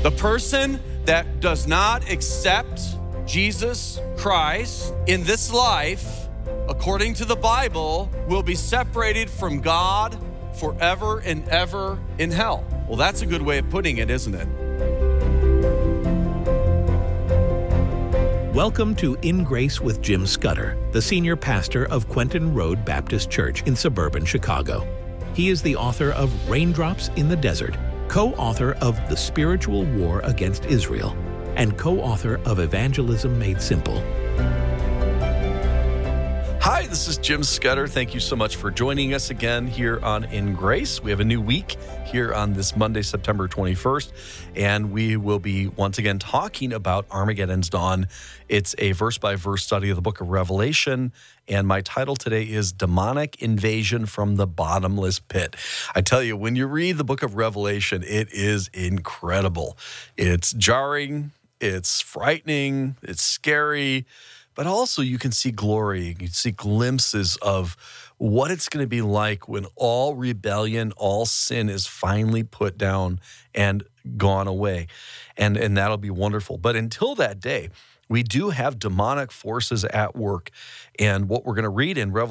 The person that does not accept Jesus Christ in this life, according to the Bible, will be separated from God forever and ever in hell. Well, that's a good way of putting it, isn't it? Welcome to In Grace with Jim Scudder, the senior pastor of Quentin Road Baptist Church in suburban Chicago. He is the author of Raindrops in the Desert, co-author of The Spiritual War Against Israel, and co-author of Evangelism Made Simple. Hi, this is Jim Scudder. Thank you so much for joining us again here on In Grace. We have a new week here on this Monday, September 21st, and we will be once again talking about Armageddon's Dawn. It's a verse-by-verse study of the book of Revelation, and my title today is Demonic Invasion from the Bottomless Pit. I tell you, when you read the book of Revelation, it is incredible. It's jarring, it's frightening, it's scary, but also you can see glory. You can see glimpses of what it's going to be like when all rebellion, all sin is finally put down and gone away. And that'll be wonderful. But until that day, we do have demonic forces at work. And what we're going to read in Revelation